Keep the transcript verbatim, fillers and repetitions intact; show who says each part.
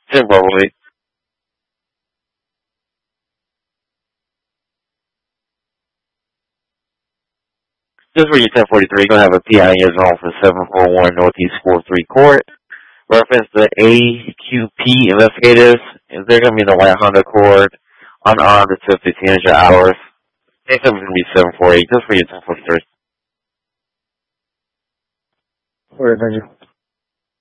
Speaker 1: ten probably. Just for your ten forty-three, you're going to have a P I in your zone for seven four one Northeast four three Court. Reference the A Q P investigators. They're going to be in the white Honda Accord, unarmed until fifteen hundred hours. Next up is going to be seven four eight, just for your ten forty-three.
Speaker 2: All right, thank you.